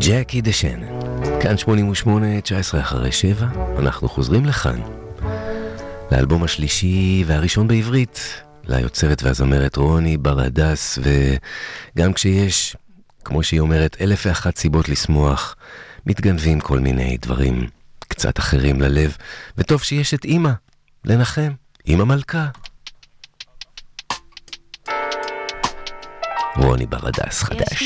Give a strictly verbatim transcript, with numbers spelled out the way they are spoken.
ג'קי דשן, כאן שמונים ושמונה, תשע עשרה אחרי שבע, אנחנו חוזרים לכאן לאלבום השלישי והראשון בעברית, ליוצרת והזמרת רוני ברדס, וגם כשיש, כמו שהיא אומרת, אלף ואחת סיבות לשמוח, מתגנבים כל מיני דברים קצת אחרים ללב, וטוב שיש את אמא, לנחם, אמא מלכה. רוני ברדס חדש.